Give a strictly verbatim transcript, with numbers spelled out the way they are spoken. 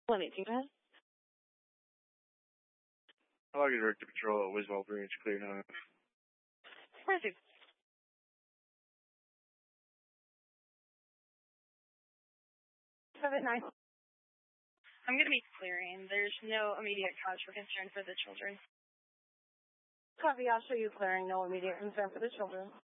Let me do that. I'll get direct to patrol at Wiswell Branch, clear now. Perfect. Have it nice. I'm going to be clearing. There's no immediate cause for concern for the children. Copy, I'll show you clearing. No immediate concern for the children.